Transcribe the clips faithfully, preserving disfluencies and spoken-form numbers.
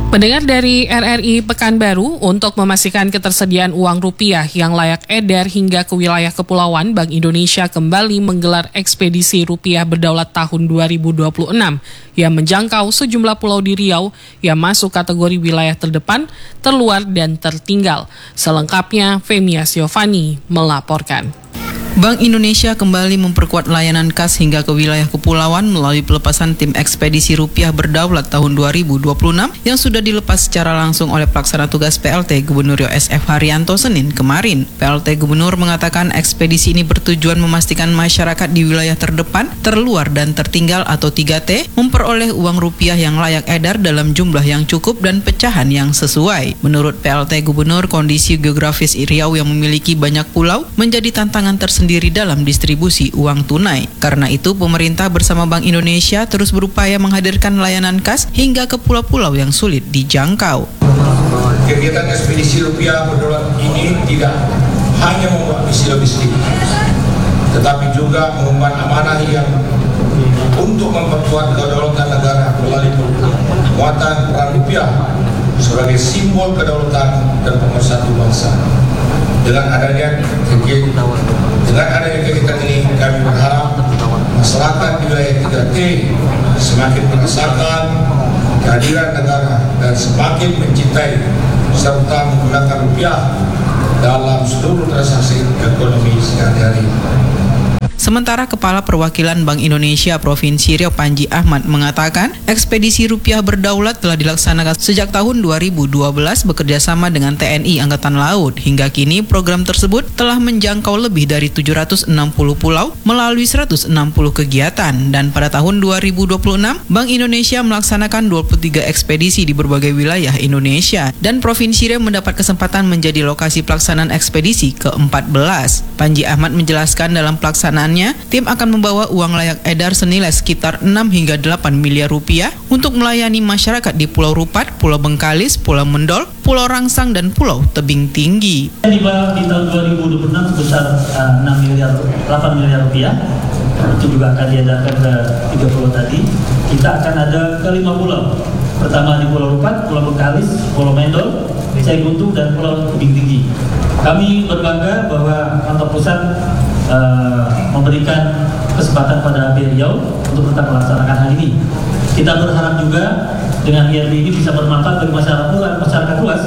Pendengar dari R R I Pekanbaru, untuk memastikan ketersediaan uang rupiah yang layak edar hingga ke wilayah kepulauan, Bank Indonesia kembali menggelar ekspedisi rupiah berdaulat tahun dua ribu dua puluh enam yang menjangkau sejumlah pulau di Riau yang masuk kategori wilayah terdepan, terluar, dan tertinggal. Selengkapnya, Femia Siovani melaporkan. Bank Indonesia kembali memperkuat layanan kas hingga ke wilayah kepulauan melalui pelepasan tim ekspedisi rupiah berdaulat tahun dua ribu dua puluh enam yang sudah dilepas secara langsung oleh pelaksana tugas P L T Gubernur Riau S F Haryanto Senin kemarin. P L T Gubernur mengatakan ekspedisi ini bertujuan memastikan masyarakat di wilayah terdepan, terluar, dan tertinggal atau tiga T memperoleh uang rupiah yang layak edar dalam jumlah yang cukup dan pecahan yang sesuai. Menurut P L T Gubernur, kondisi geografis Riau yang memiliki banyak pulau menjadi tantangan tersendiri sendiri dalam distribusi uang tunai. Karena itu, pemerintah bersama Bank Indonesia terus berupaya menghadirkan layanan kas hingga ke pulau-pulau yang sulit dijangkau. Kegiatan ekspedisi rupiah berdaulat ini tidak hanya membuat misi logistik, tetapi juga mengemban amanah yang untuk memperkuat kedaulatan negara melalui penguatan peran rupiah sebagai simbol kedaulatan dan pemersatu bangsa. Dengan adanya kegiatan dengan adanya kegiatan ini, kami berharap masyarakat di wilayah tiga T semakin merasakan kehadiran negara dan semakin mencintai serta menggunakan rupiah dalam seluruh transaksi ekonomi sehari-hari. Sementara Kepala Perwakilan Bank Indonesia Provinsi Riau Panji Ahmad mengatakan ekspedisi rupiah berdaulat telah dilaksanakan sejak tahun dua ribu dua belas bekerjasama dengan T N I Angkatan Laut. Hingga kini program tersebut telah menjangkau lebih dari tujuh ratus enam puluh pulau melalui seratus enam puluh kegiatan. Dan pada tahun dua ribu dua puluh enam, Bank Indonesia melaksanakan dua puluh tiga ekspedisi di berbagai wilayah Indonesia. Dan Provinsi Riau mendapat kesempatan menjadi lokasi pelaksanaan ekspedisi ke empat belas. Panji Ahmad menjelaskan dalam pelaksanaan tim akan membawa uang layak edar senilai sekitar enam hingga delapan miliar rupiah untuk melayani masyarakat di Pulau Rupat, Pulau Bengkalis, Pulau Mendol, Pulau Rangsang, dan Pulau Tebing Tinggi. Di, di tahun dua ribu dua puluh enam sebesar uh, enam miliar, delapan miliar rupiah, itu juga akan diadakan ke tiga pulau tadi. Kita akan ada ke lima pulau. Pertama di Pulau Rupat, Pulau Bengkalis, Pulau Mendol, Caiguntung, dan Pulau Tebing Tinggi. Kami berbangga bahwa kantor pusat Uh, memberikan kesempatan pada B Riau untuk tetap melaksanakan hal ini. Kita berharap juga dengan I R B ini bisa bermanfaat bagi masyarakat luas, masyarakat luas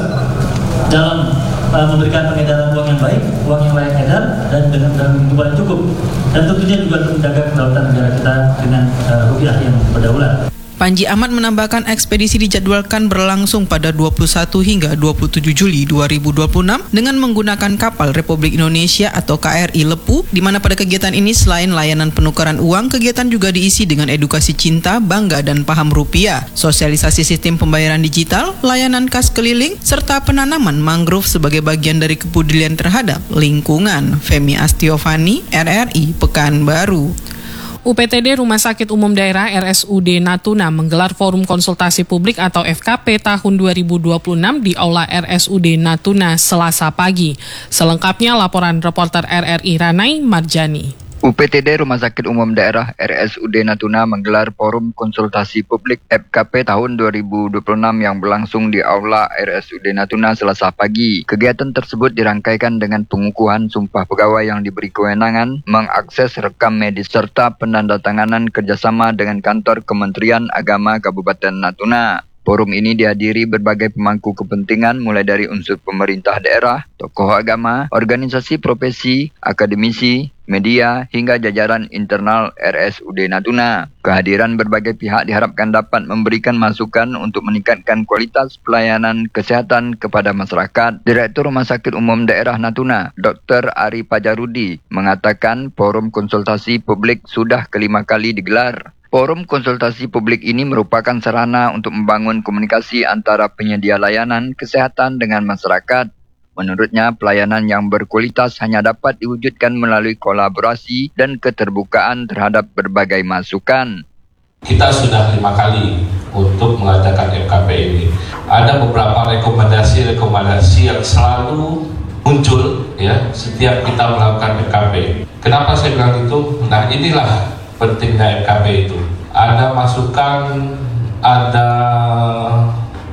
dalam uh, memberikan pengedaran uang yang baik, uang yang layak edar, dan dengan dalam jumlah yang cukup. Dan tentunya juga untuk menjaga kedaulatan negara kita dengan uh, rupiah yang berdaulat. Panji Ahmad menambahkan ekspedisi dijadwalkan berlangsung pada dua puluh satu hingga dua puluh tujuh Juli dua ribu dua puluh enam dengan menggunakan kapal Republik Indonesia atau K R I Lepu, di mana pada kegiatan ini selain layanan penukaran uang, kegiatan juga diisi dengan edukasi cinta, bangga, dan paham rupiah, sosialisasi sistem pembayaran digital, layanan kas keliling, serta penanaman mangrove sebagai bagian dari kepedulian terhadap lingkungan. Femia Siovani, R R I Pekanbaru. U P T D Rumah Sakit Umum Daerah R S U D Natuna menggelar forum konsultasi publik atau F K P tahun dua ribu dua puluh enam di Aula R S U D Natuna Selasa pagi. Selengkapnya laporan reporter R R I Ranai Marjani. U P T D Rumah Sakit Umum Daerah R S U D Natuna menggelar forum konsultasi publik F K P tahun dua ribu dua puluh enam yang berlangsung di Aula R S U D Natuna Selasa pagi. Kegiatan tersebut dirangkaikan dengan pengukuhan sumpah pegawai yang diberi kewenangan mengakses rekam medis serta penandatanganan kerjasama dengan kantor Kementerian Agama Kabupaten Natuna. Forum ini dihadiri berbagai pemangku kepentingan mulai dari unsur pemerintah daerah, tokoh agama, organisasi profesi, akademisi, media, hingga jajaran internal R S U D Natuna. Kehadiran berbagai pihak diharapkan dapat memberikan masukan untuk meningkatkan kualitas pelayanan kesehatan kepada masyarakat. Direktur Rumah Sakit Umum Daerah Natuna, Doktor Ari Pajarudi, mengatakan forum konsultasi publik sudah kelima kali digelar. Forum konsultasi publik ini merupakan sarana untuk membangun komunikasi antara penyedia layanan kesehatan dengan masyarakat. Menurutnya, pelayanan yang berkualitas hanya dapat diwujudkan melalui kolaborasi dan keterbukaan terhadap berbagai masukan. Kita sudah lima kali untuk mengadakan F K P ini. Ada beberapa rekomendasi-rekomendasi yang selalu muncul ya setiap kita melakukan F K P. Kenapa saya bilang itu? Nah, inilah pentingnya F K P itu. Ada masukan, ada komunikasi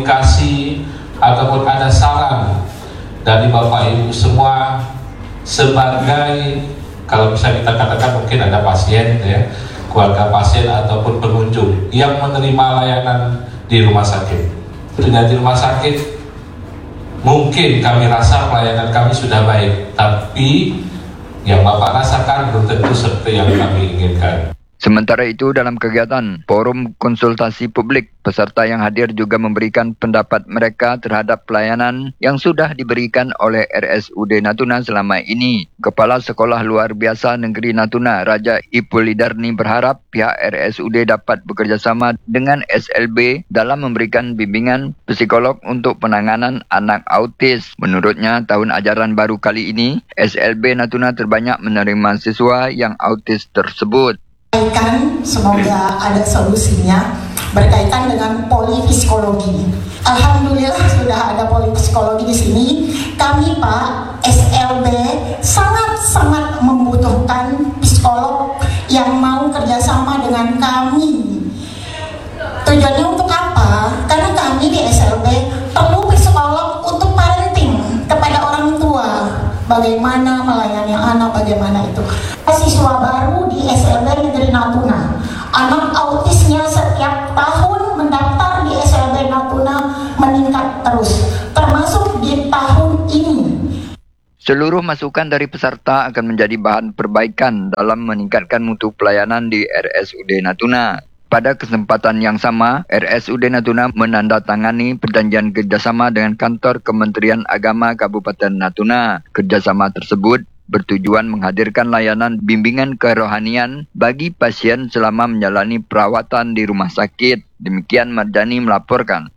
komunikasi ataupun ada saran dari Bapak Ibu semua sebagai, kalau bisa kita katakan mungkin ada pasien ya, keluarga pasien ataupun pengunjung yang menerima layanan di rumah sakit. Dengan di rumah sakit mungkin kami rasa pelayanan kami sudah baik, tapi yang Bapak rasakan belum tentu seperti yang kami inginkan. Sementara itu, dalam kegiatan Forum Konsultasi Publik, peserta yang hadir juga memberikan pendapat mereka terhadap pelayanan yang sudah diberikan oleh R S U D Natuna selama ini. Kepala Sekolah Luar Biasa Negeri Natuna, Raja Ipulidarni, berharap pihak R S U D dapat bekerjasama dengan S L B dalam memberikan bimbingan psikolog untuk penanganan anak autis. Menurutnya, tahun ajaran baru kali ini, S L B Natuna terbanyak menerima siswa yang autis tersebut. Semoga ada solusinya berkaitan dengan polipsikologi. Alhamdulillah sudah ada polipsikologi di sini. Kami Pak S L B sangat-sangat membutuhkan psikolog yang mau kerjasama dengan kami. Tujuannya untuk apa? Karena kami di S L B perlu psikolog untuk parenting kepada orang tua. Bagaimana melayani anak, bagaimana itu. Siswa baru di S L B Negeri Natuna, anak autisnya setiap tahun mendaftar di S L B Natuna meningkat terus, termasuk di tahun ini. Seluruh masukan dari peserta akan menjadi bahan perbaikan dalam meningkatkan mutu pelayanan di R S U D Natuna. Pada kesempatan yang sama, R S U D Natuna menandatangani perjanjian kerjasama dengan kantor Kementerian Agama Kabupaten Natuna. Kerjasama tersebut bertujuan menghadirkan layanan bimbingan kerohanian bagi pasien selama menjalani perawatan di rumah sakit. Demikian Mardani melaporkan.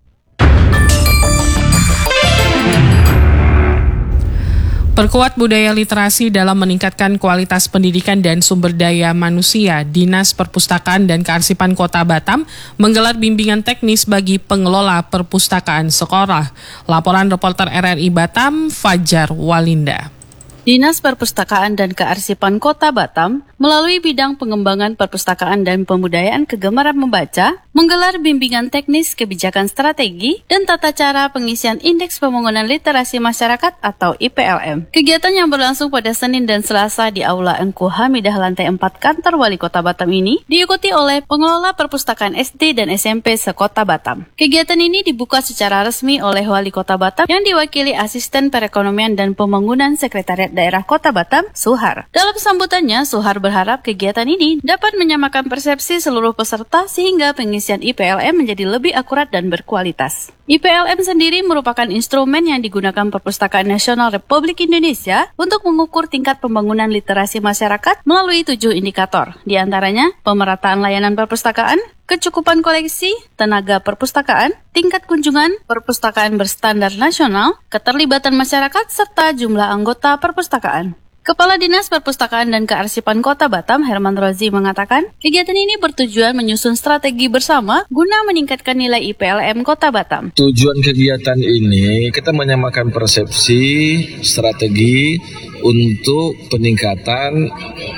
Perkuat budaya literasi dalam meningkatkan kualitas pendidikan dan sumber daya manusia, Dinas Perpustakaan dan Kearsipan Kota Batam menggelar bimbingan teknis bagi pengelola perpustakaan sekolah. Laporan reporter R R I Batam, Fajar Walinda. Dinas Perpustakaan dan Kearsipan Kota Batam melalui bidang pengembangan perpustakaan dan pembudayaan kegemaran membaca menggelar bimbingan teknis kebijakan strategi dan tata cara pengisian Indeks Pembangunan Literasi Masyarakat atau I P L M. Kegiatan yang berlangsung pada Senin dan Selasa di Aula Engku Hamidah lantai empat kantor Wali Kota Batam ini diikuti oleh pengelola perpustakaan S D dan S M P sekota Batam. Kegiatan ini dibuka secara resmi oleh Wali Kota Batam yang diwakili Asisten Perekonomian dan Pembangunan Sekretariat Daerah Kota Batam, Suhar. Dalam sambutannya, Suhar berharap kegiatan ini dapat menyamakan persepsi seluruh peserta sehingga pengisian I P L M menjadi lebih akurat dan berkualitas. I P L M sendiri merupakan instrumen yang digunakan Perpustakaan Nasional Republik Indonesia untuk mengukur tingkat pembangunan literasi masyarakat melalui tujuh indikator, di antaranya pemerataan layanan perpustakaan, kecukupan koleksi, tenaga perpustakaan, tingkat kunjungan, perpustakaan berstandar nasional, keterlibatan masyarakat, serta jumlah anggota perpustakaan. Kepala Dinas Perpustakaan dan Kearsipan Kota Batam, Herman Rozi, mengatakan, kegiatan ini bertujuan menyusun strategi bersama guna meningkatkan nilai I P L M Kota Batam. Tujuan kegiatan ini kita menyamakan persepsi, strategi untuk peningkatan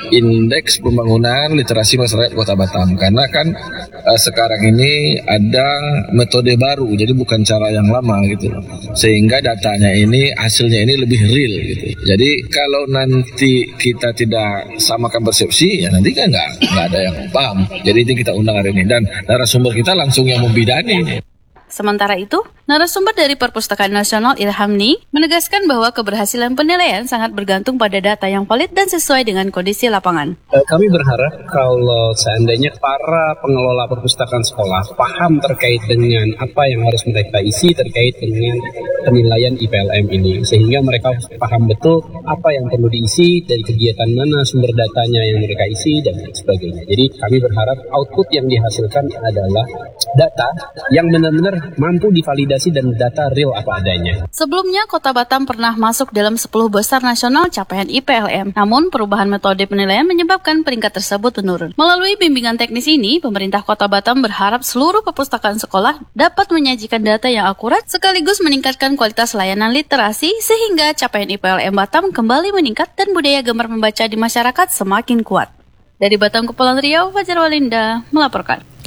indeks pembangunan literasi masyarakat Kota Batam. Karena kan uh, sekarang ini ada metode baru, jadi bukan cara yang lama gitu. Sehingga datanya ini, hasilnya ini lebih real gitu. Jadi kalau nanti kita tidak samakan persepsi, ya nanti kan nggak nggak ada yang paham. Jadi itu kita undang hari ini dan narasumber kita langsung yang membidani. Sementara itu, narasumber dari Perpustakaan Nasional Ilhamni menegaskan bahwa keberhasilan penilaian sangat bergantung pada data yang valid dan sesuai dengan kondisi lapangan. Kami berharap kalau seandainya para pengelola perpustakaan sekolah paham terkait dengan apa yang harus mereka isi terkait dengan penilaian I P L M ini, sehingga mereka paham betul apa yang perlu diisi, dari kegiatan mana sumber datanya yang mereka isi, dan sebagainya. Jadi kami berharap output yang dihasilkan adalah data yang benar-benar mampu divalidasi dan data real apa adanya. Sebelumnya, Kota Batam pernah masuk dalam sepuluh besar nasional capaian I P L M. Namun, perubahan metode penilaian menyebabkan peringkat tersebut menurun. Melalui bimbingan teknis ini, pemerintah Kota Batam berharap seluruh perpustakaan sekolah dapat menyajikan data yang akurat sekaligus meningkatkan kualitas layanan literasi sehingga capaian I P L M Batam kembali meningkat dan budaya gemar membaca di masyarakat semakin kuat. Dari Batam, Kepulauan Riau, Fajar Walinda melaporkan.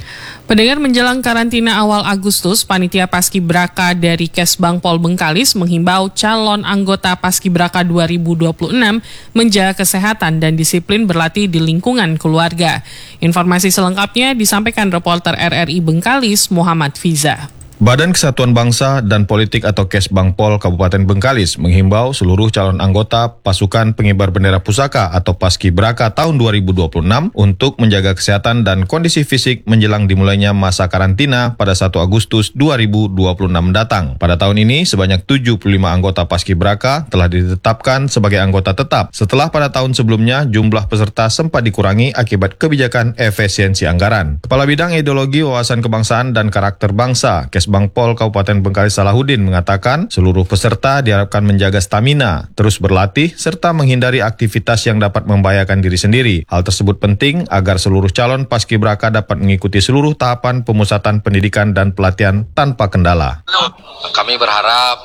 Pendengar, menjelang karantina awal Agustus, Panitia Paskibraka dari Kesbang Pol Bengkalis menghimbau calon anggota Paskibraka dua ribu dua puluh enam menjaga kesehatan dan disiplin berlatih di lingkungan keluarga. Informasi selengkapnya disampaikan reporter R R I Bengkalis, Muhammad Fiza. Badan Kesatuan Bangsa dan Politik atau Kesbangpol Kabupaten Bengkalis menghimbau seluruh calon anggota Pasukan Pengibar Bendera Pusaka atau Paskibraka tahun dua ribu dua puluh enam untuk menjaga kesehatan dan kondisi fisik menjelang dimulainya masa karantina pada satu Agustus dua ribu dua puluh enam mendatang. Pada tahun ini, sebanyak tujuh puluh lima anggota Paskibraka telah ditetapkan sebagai anggota tetap setelah pada tahun sebelumnya jumlah peserta sempat dikurangi akibat kebijakan efisiensi anggaran. Kepala Bidang Ideologi, Wawasan Kebangsaan dan Karakter Bangsa, Kesbangpol Kabupaten Bengkalis Salahuddin mengatakan seluruh peserta diharapkan menjaga stamina, terus berlatih, serta menghindari aktivitas yang dapat membahayakan diri sendiri. Hal tersebut penting agar seluruh calon Paskibraka dapat mengikuti seluruh tahapan pemusatan pendidikan dan pelatihan tanpa kendala. Kami berharap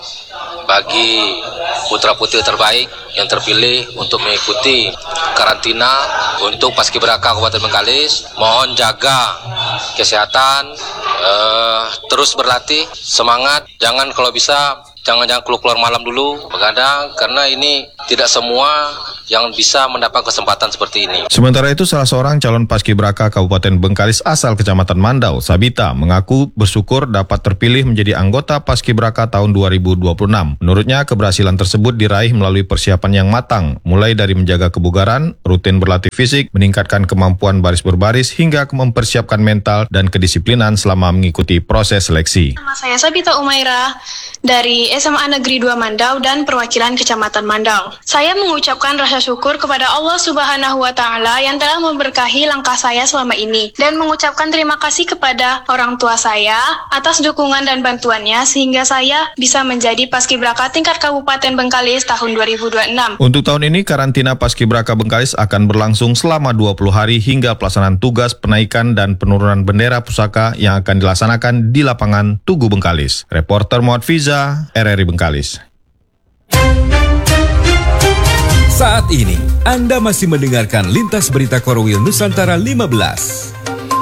bagi putra-putri terbaik yang terpilih untuk mengikuti karantina untuk Paskibraka Kabupaten Bengkalis, mohon jaga kesehatan, uh, terus berlatih, semangat, jangan kalau bisa jangan-jangan keluar malam dulu begadang, karena ini tidak semua yang bisa mendapat kesempatan seperti ini. Sementara itu, salah seorang calon Paskibraka Kabupaten Bengkalis asal Kecamatan Mandau, Sabita, mengaku bersyukur dapat terpilih menjadi anggota Paskibraka tahun dua ribu dua puluh enam. Menurutnya, keberhasilan tersebut diraih melalui persiapan yang matang, mulai dari menjaga kebugaran, rutin berlatih fisik, meningkatkan kemampuan baris berbaris, hingga mempersiapkan mental dan kedisiplinan selama mengikuti proses seleksi. Nama saya Sabita Umaira dari S M A Negeri dua Mandau dan perwakilan Kecamatan Mandau. Saya mengucapkan rasa syukur kepada Allah Subhanahu wa Ta'ala yang telah memberkahi langkah saya selama ini, dan mengucapkan terima kasih kepada orang tua saya atas dukungan dan bantuannya sehingga saya bisa menjadi Paskibraka tingkat Kabupaten Bengkalis tahun dua ribu dua puluh enam. Untuk tahun ini, karantina Paskibraka Bengkalis akan berlangsung selama dua puluh hari hingga pelaksanaan tugas penaikan dan penurunan bendera pusaka yang akan dilaksanakan di lapangan Tugu Bengkalis. Reporter Muhammad Fiza, R R I Bengkalis. Saat ini, Anda masih mendengarkan Lintas Berita Korwil Nusantara lima belas.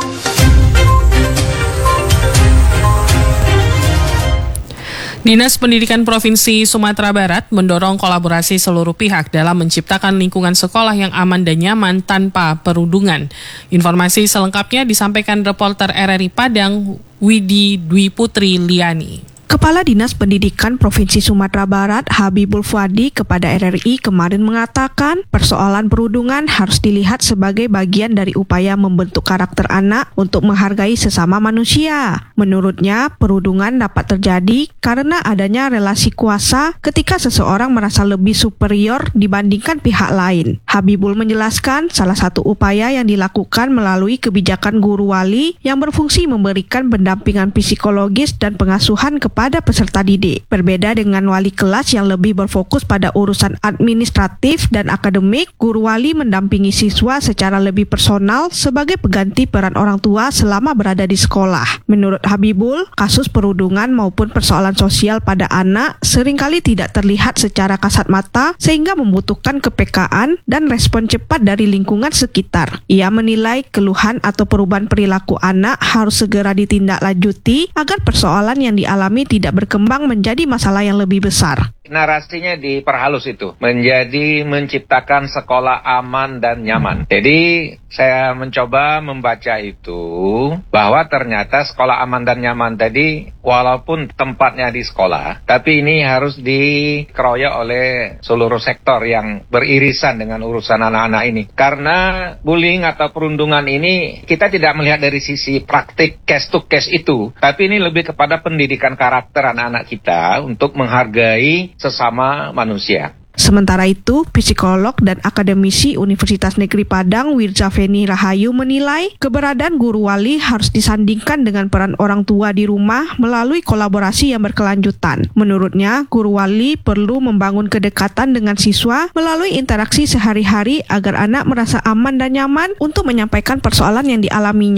Dinas Pendidikan Provinsi Sumatera Barat mendorong kolaborasi seluruh pihak dalam menciptakan lingkungan sekolah yang aman dan nyaman tanpa perundungan. Informasi selengkapnya disampaikan reporter R R I Padang, Widi Dwi Putri Liani. Kepala Dinas Pendidikan Provinsi Sumatera Barat, Habibul Fuadi, kepada R R I kemarin mengatakan persoalan perundungan harus dilihat sebagai bagian dari upaya membentuk karakter anak untuk menghargai sesama manusia. Menurutnya, perundungan dapat terjadi karena adanya relasi kuasa ketika seseorang merasa lebih superior dibandingkan pihak lain. Habibul menjelaskan salah satu upaya yang dilakukan melalui kebijakan guru wali yang berfungsi memberikan pendampingan psikologis dan pengasuhan kepada pada peserta didik. Berbeda dengan wali kelas yang lebih berfokus pada urusan administratif dan akademik, guru wali mendampingi siswa secara lebih personal sebagai pengganti peran orang tua selama berada di sekolah. Menurut Habibul, kasus perundungan maupun persoalan sosial pada anak seringkali tidak terlihat secara kasat mata sehingga membutuhkan kepekaan dan respon cepat dari lingkungan sekitar. Ia menilai keluhan atau perubahan perilaku anak harus segera ditindaklanjuti agar persoalan yang dialami tidak berkembang menjadi masalah yang lebih besar. Narasinya diperhalus itu, menjadi menciptakan sekolah aman dan nyaman. Jadi saya mencoba membaca itu, bahwa ternyata sekolah aman dan nyaman tadi, walaupun tempatnya di sekolah, tapi ini harus dikeroyok oleh seluruh sektor yang beririsan dengan urusan anak-anak ini. Karena bullying atau perundungan ini, kita tidak melihat dari sisi praktik case to case itu, tapi ini lebih kepada pendidikan karakter anak-anak kita untuk menghargai sesama manusia. Sementara itu, psikolog dan akademisi Universitas Negeri Padang, Wirzafeni Rahayu menilai keberadaan guru wali harus disandingkan dengan peran orang tua di rumah melalui kolaborasi yang berkelanjutan. Menurutnya, guru wali perlu membangun kedekatan dengan siswa melalui interaksi sehari-hari agar anak merasa aman dan nyaman untuk menyampaikan persoalan yang dialaminya.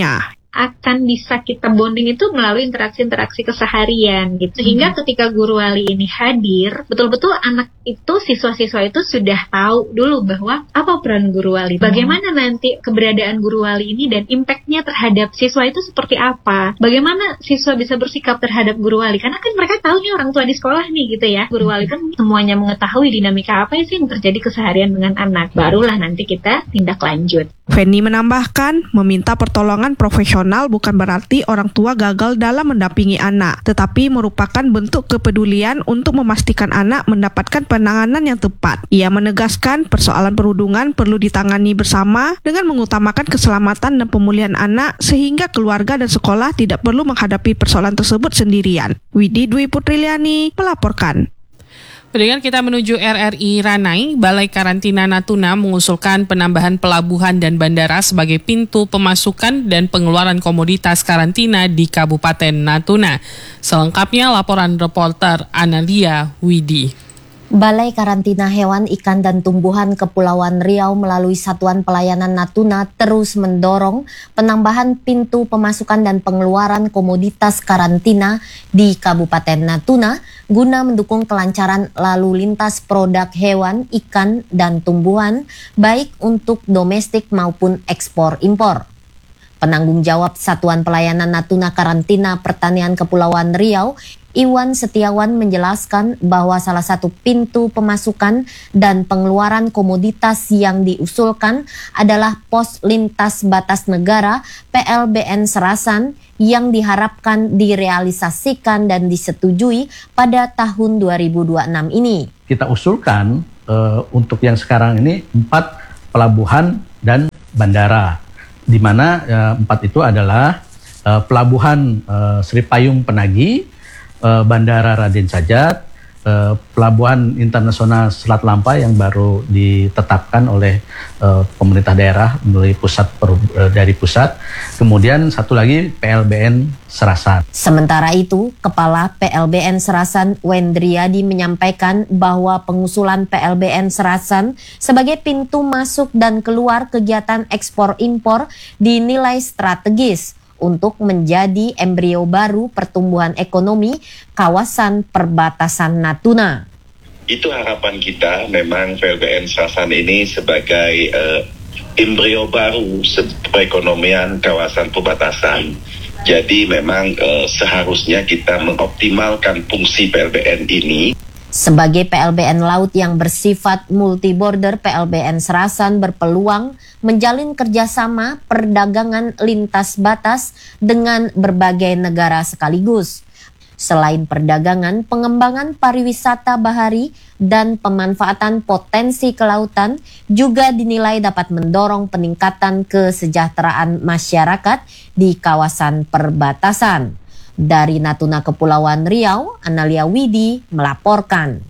akan bisa kita bonding itu melalui interaksi-interaksi keseharian gitu. Sehingga hmm. ketika guru wali ini hadir, betul-betul anak itu, siswa-siswa itu sudah tahu dulu bahwa apa peran guru wali, bagaimana hmm. nanti keberadaan guru wali ini dan impact-nya terhadap siswa itu seperti apa, bagaimana siswa bisa bersikap terhadap guru wali, karena kan mereka tahu nih orang tua di sekolah nih gitu ya. Guru wali kan semuanya mengetahui dinamika apa sih yang terjadi keseharian dengan anak, barulah nanti kita tindak lanjut. Feni menambahkan, meminta pertolongan profesional bukan berarti orang tua gagal dalam mendampingi anak, tetapi merupakan bentuk kepedulian untuk memastikan anak mendapatkan penanganan yang tepat. Ia menegaskan persoalan perundungan perlu ditangani bersama dengan mengutamakan keselamatan dan pemulihan anak sehingga keluarga dan sekolah tidak perlu menghadapi persoalan tersebut sendirian. Widi Dwi Putriliani melaporkan. Pendengar, kita menuju R R I Ranai. Balai Karantina Natuna mengusulkan penambahan pelabuhan dan bandara sebagai pintu pemasukan dan pengeluaran komoditas karantina di Kabupaten Natuna. Selengkapnya laporan reporter Analia Widi. Balai Karantina Hewan, Ikan, dan Tumbuhan Kepulauan Riau melalui Satuan Pelayanan Natuna terus mendorong penambahan pintu pemasukan dan pengeluaran komoditas karantina di Kabupaten Natuna guna mendukung kelancaran lalu lintas produk hewan, ikan, dan tumbuhan baik untuk domestik maupun ekspor-impor. Penanggung jawab Satuan Pelayanan Natuna Karantina Pertanian Kepulauan Riau, Iwan Setiawan, menjelaskan bahwa salah satu pintu pemasukan dan pengeluaran komoditas yang diusulkan adalah pos lintas batas negara P L B N Serasan yang diharapkan direalisasikan dan disetujui pada tahun dua ribu dua puluh enam ini. Kita usulkan uh, untuk yang sekarang ini empat pelabuhan dan bandara, di mana uh, empat itu adalah uh, pelabuhan uh, Sri Payung Penagi, Uh, Bandara Raden Sajat, uh, Pelabuhan Internasional Selat Lampa yang baru ditetapkan oleh uh, pemerintah daerah melalui pusat per, uh, dari pusat, kemudian satu lagi P L B N Serasan. Sementara itu, Kepala P L B N Serasan Wendriadi menyampaikan bahwa pengusulan P L B N Serasan sebagai pintu masuk dan keluar kegiatan ekspor-impor dinilai strategis untuk menjadi embrio baru pertumbuhan ekonomi kawasan perbatasan Natuna. Itu harapan kita, memang P L B N Serasan ini sebagai uh, embrio baru perekonomian kawasan perbatasan. Jadi memang uh, seharusnya kita mengoptimalkan fungsi P L B N ini. Sebagai P L B N Laut yang bersifat multi-border, P L B N Serasan berpeluang menjalin kerjasama perdagangan lintas batas dengan berbagai negara sekaligus. Selain perdagangan, pengembangan pariwisata bahari dan pemanfaatan potensi kelautan juga dinilai dapat mendorong peningkatan kesejahteraan masyarakat di kawasan perbatasan. Dari Natuna Kepulauan Riau, Analia Widi melaporkan.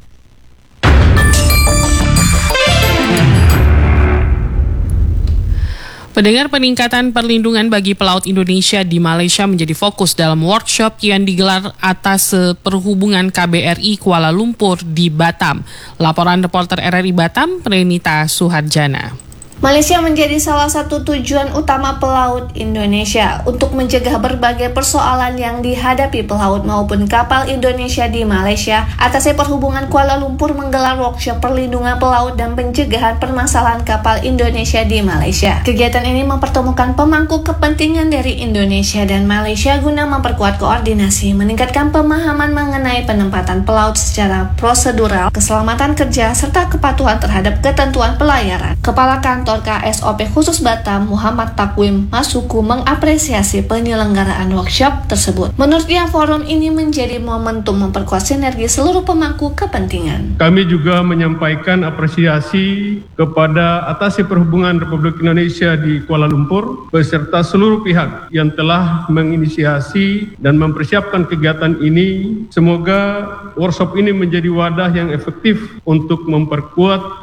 Pendengar, peningkatan perlindungan bagi pelaut Indonesia di Malaysia menjadi fokus dalam workshop yang digelar atas Perhubungan K B R I Kuala Lumpur di Batam. Laporan reporter R R I Batam, Renita Suharjana. Malaysia menjadi salah satu tujuan utama pelaut Indonesia untuk mencegah berbagai persoalan yang dihadapi pelaut maupun kapal Indonesia di Malaysia. Atasnya Perhubungan Kuala Lumpur menggelar workshop perlindungan pelaut dan pencegahan permasalahan kapal Indonesia di Malaysia. Kegiatan ini mempertemukan pemangku kepentingan dari Indonesia dan Malaysia guna memperkuat koordinasi, meningkatkan pemahaman mengenai penempatan pelaut secara prosedural, keselamatan kerja, serta kepatuhan terhadap ketentuan pelayaran. Kepala Kantor K S O P khusus Batam, Muhammad Takwim Masuku, mengapresiasi penyelenggaraan workshop tersebut. Menurutnya, forum ini menjadi momentum memperkuat sinergi seluruh pemangku kepentingan. Kami juga menyampaikan apresiasi kepada Atase Perhubungan Republik Indonesia di Kuala Lumpur beserta seluruh pihak yang telah menginisiasi dan mempersiapkan kegiatan ini. Semoga workshop ini menjadi wadah yang efektif untuk memperkuat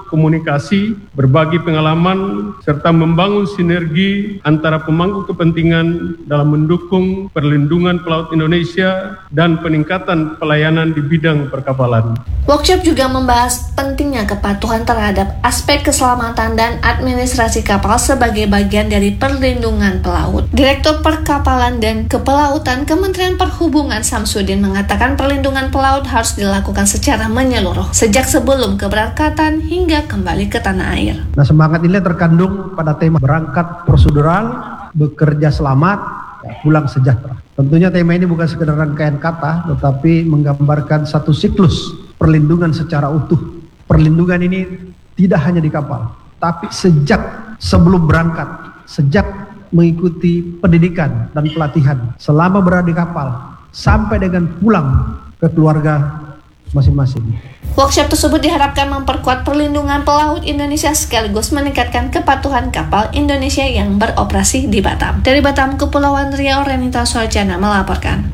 komunikasi, berbagi pengalaman, serta membangun sinergi antara pemangku kepentingan dalam mendukung perlindungan pelaut Indonesia dan peningkatan pelayanan di bidang perkapalan. Workshop juga membahas pentingnya kepatuhan terhadap aspek keselamatan dan administrasi kapal sebagai bagian dari perlindungan pelaut. Direktur Perkapalan dan Kepelautan Kementerian Perhubungan Samsudin mengatakan perlindungan pelaut harus dilakukan secara menyeluruh, sejak sebelum keberangkatan hingga kembali ke tanah air. Nah, semangat ini terkandung pada tema berangkat prosedural, bekerja selamat, ya, pulang sejahtera. Tentunya tema ini bukan sekedar rangkaian kata, tetapi menggambarkan satu siklus perlindungan secara utuh. Perlindungan ini tidak hanya di kapal, tapi sejak sebelum berangkat, sejak mengikuti pendidikan dan pelatihan, selama berada di kapal, sampai dengan pulang ke keluarga masing-masing. Workshop tersebut diharapkan memperkuat perlindungan pelaut Indonesia sekaligus meningkatkan kepatuhan kapal Indonesia yang beroperasi di Batam. Dari Batam, Kepulauan Riau, Renita Sorjana melaporkan.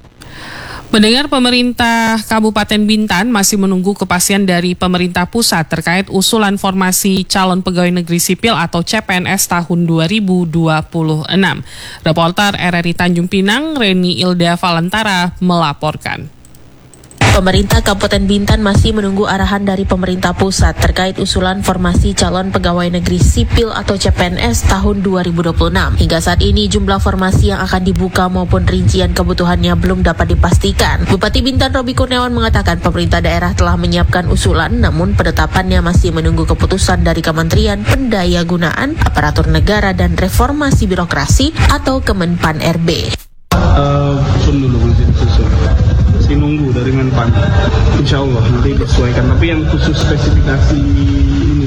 Mendengar pemerintah Kabupaten Bintan masih menunggu kepastian dari pemerintah pusat terkait usulan formasi calon pegawai negeri sipil atau C P N S tahun dua ribu dua puluh enam. Reporter R R I Tanjung Pinang, Reni Ilda Valentara melaporkan. Pemerintah Kabupaten Bintan masih menunggu arahan dari pemerintah pusat terkait usulan formasi calon pegawai negeri sipil atau C P N S tahun dua ribu dua puluh enam. Hingga saat ini jumlah formasi yang akan dibuka maupun rincian kebutuhannya belum dapat dipastikan. Bupati Bintan Robi Kurniawan mengatakan pemerintah daerah telah menyiapkan usulan, namun penetapannya masih menunggu keputusan dari Kementerian Pendayagunaan Aparatur Negara dan Reformasi Birokrasi atau Kemenpan R B. Uh, dulu masih disusun. Masih nunggu dari Menpan. Insya Allah nanti disesuaikan. Tapi yang khusus spesifikasi ini.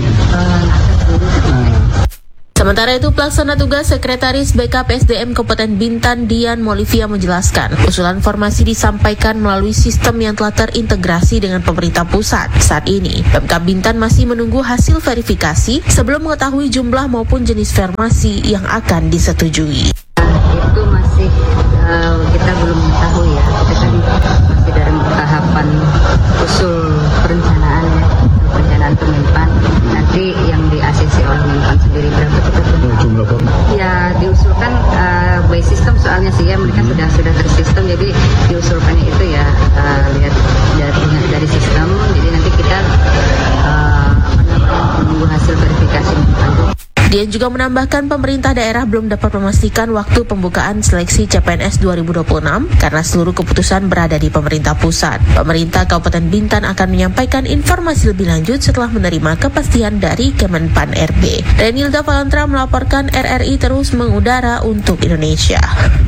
Nah. Sementara itu, Pelaksana Tugas Sekretaris B K P S D M Kabupaten Bintan Dian Molivia menjelaskan, usulan formasi disampaikan melalui sistem yang telah terintegrasi dengan pemerintah pusat. Saat ini, Pemkab Bintan masih menunggu hasil verifikasi sebelum mengetahui jumlah maupun jenis formasi yang akan disetujui. Itu masih uh, kita belum tahu ya, kita kan masih dalam tahapan usul perencanaan ya, perencanaan Kemenpan. Nanti yang di A C C oleh Menpan sendiri berapa kita jumlah form? Ya diusulkan uh, by sistem soalnya sih ya, mereka hmm. sudah sudah tersistem, jadi diusulkannya itu ya uh, lihat dari, dari sistem. Jadi nanti kita uh, apa namanya menunggu hasil verifikasi Menpan. Dian juga menambahkan pemerintah daerah belum dapat memastikan waktu pembukaan seleksi C P N S dua ribu dua puluh enam karena seluruh keputusan berada di pemerintah pusat. Pemerintah Kabupaten Bintan akan menyampaikan informasi lebih lanjut setelah menerima kepastian dari Kemenpan R B. Renilda Valentra melaporkan, R R I terus mengudara untuk Indonesia.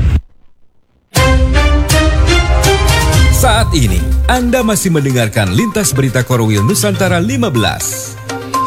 Saat ini, Anda masih mendengarkan Lintas Berita Korwil Nusantara lima belas.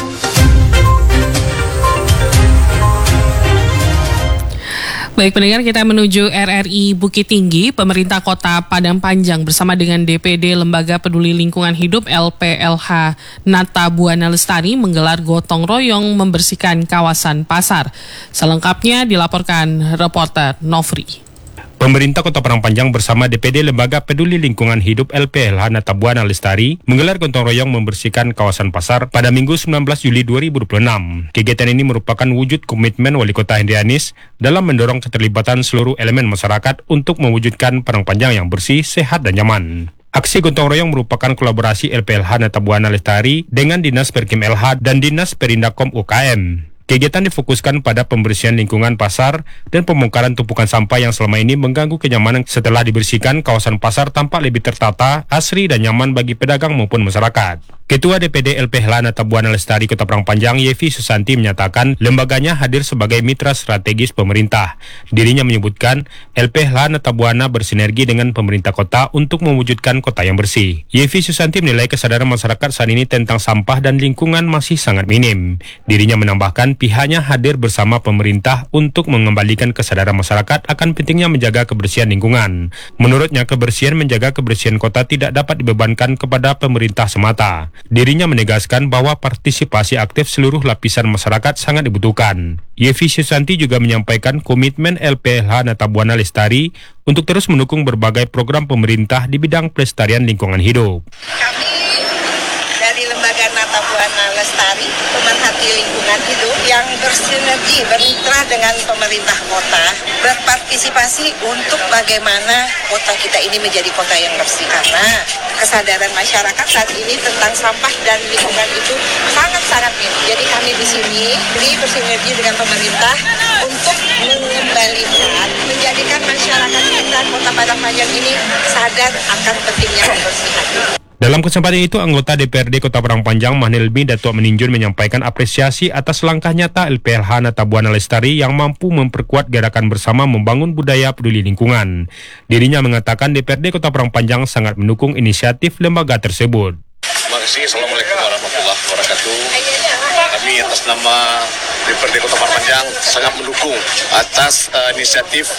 Baik pendengar, kita menuju R R I Bukit Tinggi. Pemerintah Kota Padang Panjang bersama dengan D P D Lembaga Peduli Lingkungan Hidup L P L H Nata Buana Lestari menggelar gotong royong membersihkan kawasan pasar. Selengkapnya dilaporkan reporter Novri. Pemerintah Kota Padang Panjang bersama D P D Lembaga Peduli Lingkungan Hidup L P L H Nata Buana Lestari menggelar gotong royong membersihkan kawasan pasar pada Minggu sembilan belas Juli dua ribu dua puluh enam. Kegiatan ini merupakan wujud komitmen Wali Kota Hendri Anies dalam mendorong keterlibatan seluruh elemen masyarakat untuk mewujudkan Padang Panjang yang bersih, sehat, dan nyaman. Aksi gotong royong merupakan kolaborasi L P L H Nata Buana Lestari dengan Dinas Perkim L H dan Dinas Perindakom U K M. Kegiatan difokuskan pada pembersihan lingkungan pasar dan pembongkaran tumpukan sampah yang selama ini mengganggu kenyamanan. Setelah dibersihkan, kawasan pasar tampak lebih tertata, asri, dan nyaman bagi pedagang maupun masyarakat. Ketua D P D L P L H Nata Buana Lestari Kota Padang Panjang, Yevi Susanti, menyatakan lembaganya hadir sebagai mitra strategis pemerintah. Dirinya menyebutkan L P L H Nata Buana bersinergi dengan pemerintah kota untuk mewujudkan kota yang bersih. Yevi Susanti menilai kesadaran masyarakat saat ini tentang sampah dan lingkungan masih sangat minim. Dirinya menambahkan pihaknya hadir bersama pemerintah untuk mengembalikan kesadaran masyarakat akan pentingnya menjaga kebersihan lingkungan. Menurutnya, kebersihan menjaga kebersihan kota tidak dapat dibebankan kepada pemerintah semata. Dirinya menegaskan bahwa partisipasi aktif seluruh lapisan masyarakat sangat dibutuhkan. Yevi Susanti juga menyampaikan komitmen L P L H Nata Buana Lestari untuk terus mendukung berbagai program pemerintah di bidang pelestarian lingkungan hidup. Kami dari Lembaga Nata Buana Tabuana Lestari, pemerhati lingkungan hidup yang bersinergi bermitra dengan pemerintah kota, berpartisipasi untuk bagaimana kota kita ini menjadi kota yang bersih, karena kesadaran masyarakat saat ini tentang sampah dan lingkungan itu sangat-sangat minim. Jadi kami di sini ini bersinergi dengan pemerintah untuk mengembalikan, menjadikan masyarakat kita Kota Padang Panjang ini sadar akan pentingnya kebersihan. Dalam kesempatan itu, anggota D P R D Kota Padang Panjang Mahnilmi Datuk Meninjun menyampaikan apresiasi atas langkah nyata L P L H Natabuana Lestari yang mampu memperkuat gerakan bersama membangun budaya peduli lingkungan. Dirinya mengatakan D P R D Kota Padang Panjang sangat mendukung inisiatif lembaga tersebut. Terima kasih. Assalamualaikum warahmatullahi wabarakatuh. Kami atas nama D P R D Kota Padang Panjang sangat mendukung atas uh, inisiatif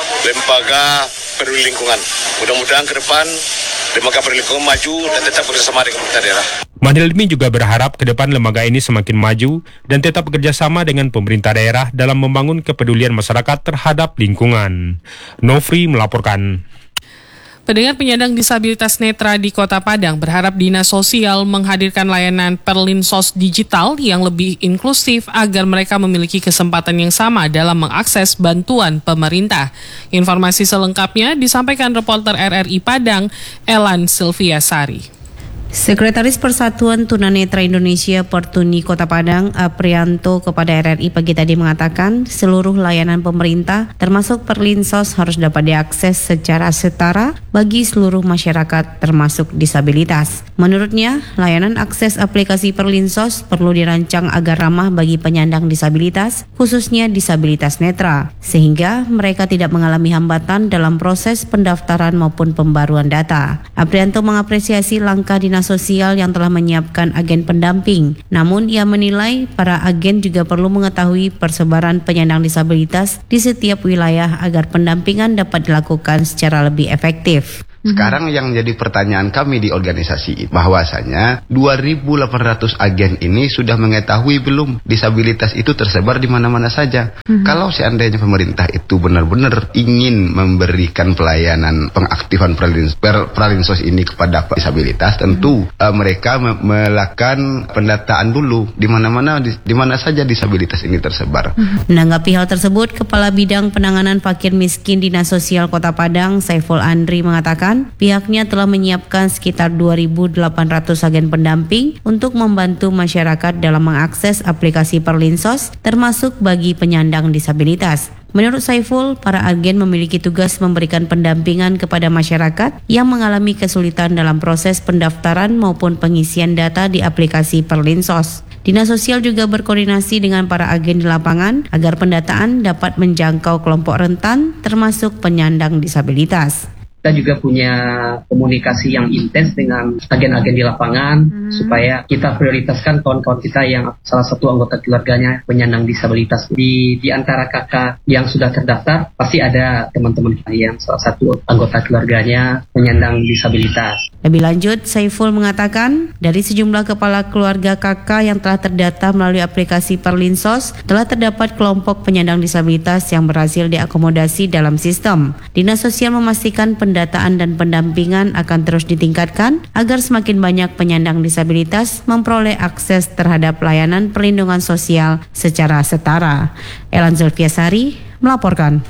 lembaga peduli lingkungan. Mudah-mudahan ke depan lembaga peduli lingkungan maju dan tetap bersama dengan pemerintah daerah. Mahnilmi juga berharap ke depan lembaga ini semakin maju dan tetap bekerjasama dengan pemerintah daerah dalam membangun kepedulian masyarakat terhadap lingkungan. Nofri melaporkan. Pendengar penyandang disabilitas netra di Kota Padang berharap Dinas Sosial menghadirkan layanan Perlinsos digital yang lebih inklusif agar mereka memiliki kesempatan yang sama dalam mengakses bantuan pemerintah. Informasi selengkapnya disampaikan reporter R R I Padang, Elan Sylvia Sari. Sekretaris Persatuan Tunanetra Indonesia Pertuni Kota Padang, Aprianto, kepada R R I pagi tadi mengatakan seluruh layanan pemerintah termasuk Perlinsos harus dapat diakses secara setara bagi seluruh masyarakat termasuk disabilitas. Menurutnya, layanan akses aplikasi Perlinsos perlu dirancang agar ramah bagi penyandang disabilitas, khususnya disabilitas netra, sehingga mereka tidak mengalami hambatan dalam proses pendaftaran maupun pembaruan data. Aprianto mengapresiasi langkah Dinas Sosial yang telah menyiapkan agen pendamping. Namun ia menilai para agen juga perlu mengetahui persebaran penyandang disabilitas di setiap wilayah agar pendampingan dapat dilakukan secara lebih efektif. Sekarang yang jadi pertanyaan kami di organisasi bahwasanya dua ribu delapan ratus agen ini sudah mengetahui belum disabilitas itu tersebar di mana-mana saja. Hmm. Kalau seandainya pemerintah itu benar-benar ingin memberikan pelayanan pengaktifan Perlinsos ini kepada disabilitas, tentu hmm. uh, mereka me- melakukan pendataan dulu di mana-mana di, di mana saja disabilitas ini tersebar. Hmm. Menanggapi hal tersebut, Kepala Bidang Penanganan Fakir Miskin Dinas Sosial Kota Padang, Saiful Andri, mengatakan pihaknya telah menyiapkan sekitar dua ribu delapan ratus agen pendamping untuk membantu masyarakat dalam mengakses aplikasi Perlinsos, termasuk bagi penyandang disabilitas. Menurut Saiful, para agen memiliki tugas memberikan pendampingan kepada masyarakat yang mengalami kesulitan dalam proses pendaftaran maupun pengisian data di aplikasi Perlinsos. Dinas Sosial juga berkoordinasi dengan para agen di lapangan agar pendataan dapat menjangkau kelompok rentan, termasuk penyandang disabilitas. Kita juga punya komunikasi yang intens dengan agen-agen di lapangan hmm. supaya kita prioritaskan kawan-kawan kita yang salah satu anggota keluarganya penyandang disabilitas. Di di antara kakak yang sudah terdaftar pasti ada teman-teman kita yang salah satu anggota keluarganya penyandang disabilitas. Lebih lanjut, Saiful mengatakan dari sejumlah kepala keluarga kakak yang telah terdata melalui aplikasi Perlinsos telah terdapat kelompok penyandang disabilitas yang berhasil diakomodasi dalam sistem. Dinas Sosial memastikan pendataan dan pendampingan akan terus ditingkatkan agar semakin banyak penyandang disabilitas memperoleh akses terhadap layanan perlindungan sosial secara setara. Elan Zulfiasari melaporkan.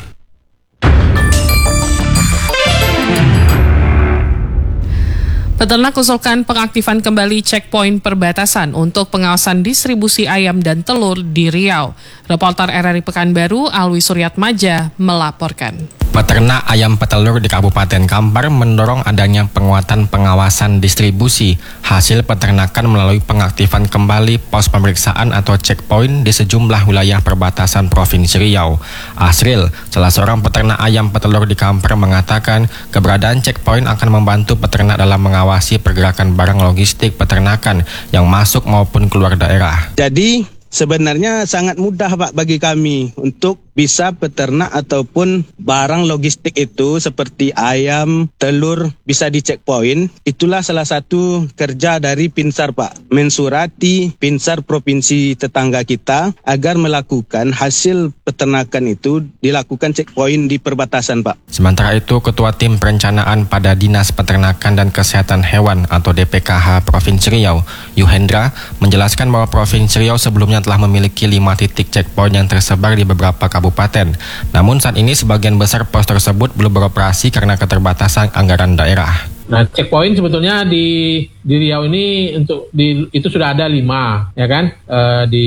Peternak usulkan pengaktifan kembali checkpoint perbatasan untuk pengawasan distribusi ayam dan telur di Riau. Reporter R R I Pekanbaru, Alwi Suryatmaja, melaporkan. Peternak ayam petelur di Kabupaten Kampar mendorong adanya penguatan pengawasan distribusi hasil peternakan melalui pengaktifan kembali pos pemeriksaan atau checkpoint di sejumlah wilayah perbatasan Provinsi Riau. Asril, salah seorang peternak ayam petelur di Kampar, mengatakan keberadaan checkpoint akan membantu peternak dalam mengawasi pergerakan barang logistik peternakan yang masuk maupun keluar daerah. Jadi sebenarnya sangat mudah Pak bagi kami untuk bisa peternak ataupun barang logistik itu seperti ayam, telur bisa di checkpoint. Itulah salah satu kerja dari Pinsar, Pak. Mensurati Pinsar provinsi tetangga kita agar melakukan hasil peternakan itu dilakukan checkpoint di perbatasan, Pak. Sementara itu, Ketua Tim Perencanaan pada Dinas Peternakan dan Kesehatan Hewan atau D P K H Provinsi Riau, Yuhendra, menjelaskan bahwa Provinsi Riau sebelumnya telah memiliki lima titik checkpoint yang tersebar di beberapa kabupaten. Namun saat ini sebagian besar pos tersebut belum beroperasi karena keterbatasan anggaran daerah. Nah, checkpoint sebetulnya di di Riau ini untuk di itu sudah ada lima, ya kan? E, di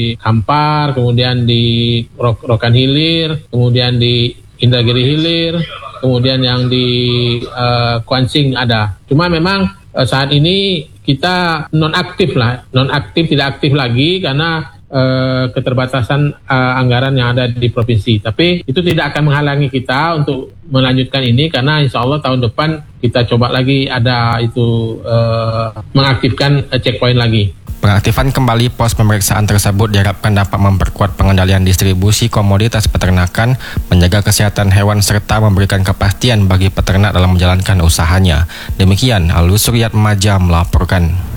Kampar, kemudian di Rok, Rokan Hilir, kemudian di Indragiri Hilir, kemudian yang di e, Kuansing ada. Cuma memang e, saat ini kita non aktif lah, non aktif tidak aktif lagi karena Uh, keterbatasan uh, anggaran yang ada di provinsi. Tapi itu tidak akan menghalangi kita untuk melanjutkan ini karena insya Allah tahun depan kita coba lagi ada itu uh, mengaktifkan uh, checkpoint lagi. Pengaktifan kembali pos pemeriksaan tersebut diharapkan dapat memperkuat pengendalian distribusi komoditas peternakan, menjaga kesehatan hewan serta memberikan kepastian bagi peternak dalam menjalankan usahanya. Demikian Alus Suryat Maja melaporkan.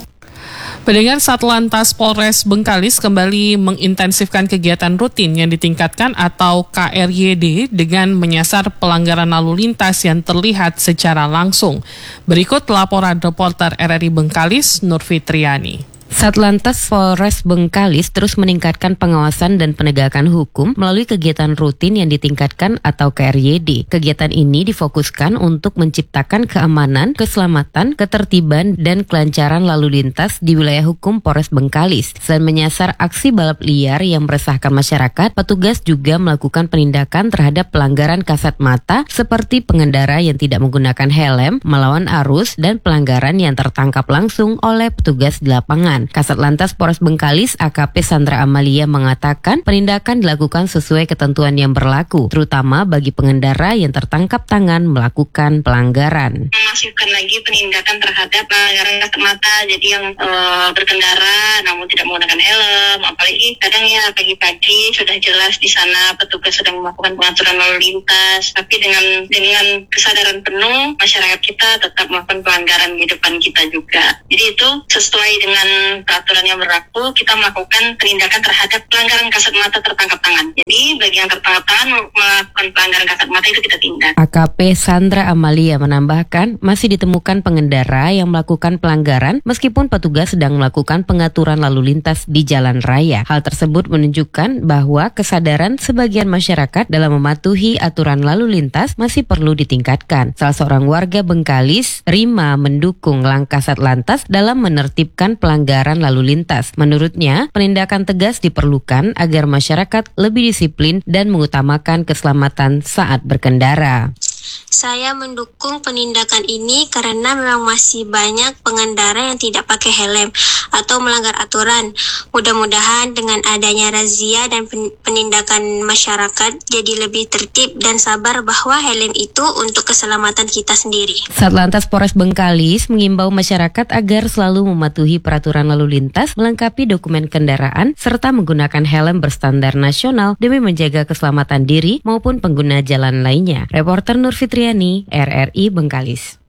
Pendengar, Satlantas Polres Bengkalis kembali mengintensifkan kegiatan rutin yang ditingkatkan atau K R Y D dengan menyasar pelanggaran lalu lintas yang terlihat secara langsung. Berikut laporan reporter R R I Bengkalis, Nur Fitriani. Satlantas Polres Bengkalis terus meningkatkan pengawasan dan penegakan hukum melalui kegiatan rutin yang ditingkatkan atau K R Y D. Kegiatan ini difokuskan untuk menciptakan keamanan, keselamatan, ketertiban, dan kelancaran lalu lintas di wilayah hukum Polres Bengkalis. Selain menyasar aksi balap liar yang meresahkan masyarakat, petugas juga melakukan penindakan terhadap pelanggaran kasat mata seperti pengendara yang tidak menggunakan helm, melawan arus, dan pelanggaran yang tertangkap langsung oleh petugas di lapangan. Kasat Lantas Polres Bengkalis A K P Sandra Amalia mengatakan penindakan dilakukan sesuai ketentuan yang berlaku, terutama bagi pengendara yang tertangkap tangan melakukan pelanggaran. Memasukkan lagi penindakan terhadap pelanggaran kasat mata, jadi yang e, berkendara namun tidak menggunakan helm, apalagi kadang ya pagi-pagi sudah jelas di sana petugas sedang melakukan pengaturan lalu lintas, tapi dengan dengan kesadaran penuh masyarakat kita tetap melakukan pelanggaran di depan kita juga. Jadi itu sesuai dengan peraturan yang berlaku, kita melakukan penindakan terhadap pelanggaran kasat mata tertangkap tangan. Jadi bagi yang tertangkap tangan melakukan pelanggaran kasat mata itu kita tindak. A K P Sandra Amalia menambahkan masih ditemukan pengendara yang melakukan pelanggaran meskipun petugas sedang melakukan pengaturan lalu lintas di jalan raya. Hal tersebut menunjukkan bahwa kesadaran sebagian masyarakat dalam mematuhi aturan lalu lintas masih perlu ditingkatkan. Salah seorang warga Bengkalis, Rima, mendukung langkah Satlantas dalam menertibkan pelanggaran lalu lintas. Menurutnya, penindakan tegas diperlukan agar masyarakat lebih disiplin dan mengutamakan keselamatan saat berkendara. Saya mendukung penindakan ini karena memang masih banyak pengendara yang tidak pakai helm atau melanggar aturan. Mudah-mudahan dengan adanya razia dan penindakan masyarakat jadi lebih tertib dan sabar bahwa helm itu untuk keselamatan kita sendiri. Satlantas Polres Bengkalis mengimbau masyarakat agar selalu mematuhi peraturan lalu lintas, melengkapi dokumen kendaraan, serta menggunakan helm berstandar nasional demi menjaga keselamatan diri maupun pengguna jalan lainnya. Reporter Nur Fitriani, R R I Bengkalis.